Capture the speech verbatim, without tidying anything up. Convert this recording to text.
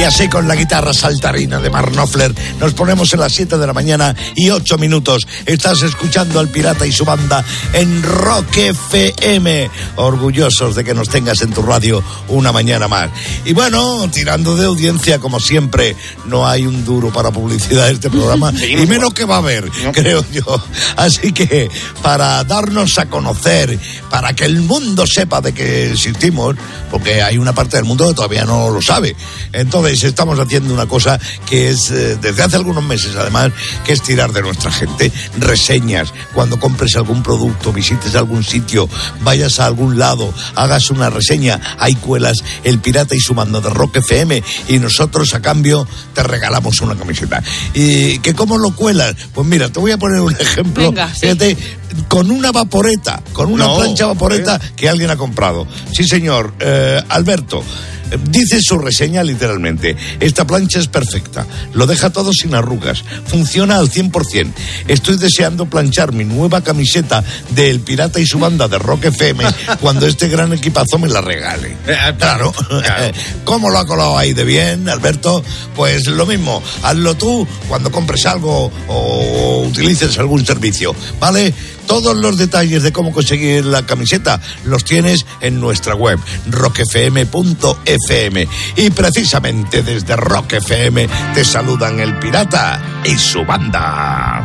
Y así con la guitarra saltarina de Mark Knopfler nos ponemos en las siete de la mañana y ocho minutos. Estás escuchando al Pirata y su banda en Rock F M. Orgullosos de que nos tengas en tu radio una mañana más. Y bueno, tirando de audiencia como siempre, no hay un duro para publicidad de este programa y menos que va a haber, no. creo yo. Así que para darnos a conocer, para que el mundo sepa de que existimos, porque hay una parte del mundo que todavía no lo sabe. Entonces estamos haciendo una cosa que es, eh, desde hace algunos meses además, que es tirar de nuestra gente. Reseñas, cuando compres algún producto, visites algún sitio, vayas a algún lado, hagas una reseña, ahí cuelas el Pirata y su banda de Rock F M y nosotros a cambio te regalamos una camiseta. ¿Y que cómo lo cuelas? Pues mira, te voy a poner un ejemplo. Venga, fíjate, sí. Con una vaporeta, con una no, plancha vaporeta eh. que alguien ha comprado. Sí, señor, eh, Alberto. Dice su reseña literalmente: esta plancha es perfecta, lo deja todo sin arrugas, funciona al cien por ciento. Estoy deseando planchar mi nueva camiseta del Pirata y su banda de Rock F M cuando este gran equipazo me la regale. Claro, claro. ¿Cómo lo ha colado ahí de bien, Alberto? Pues lo mismo, hazlo tú cuando compres algo o utilices algún servicio, ¿vale? Todos los detalles de cómo conseguir la camiseta los tienes en nuestra web, rock f m punto f m. Y precisamente desde Rock F M te saludan el Pirata y su banda.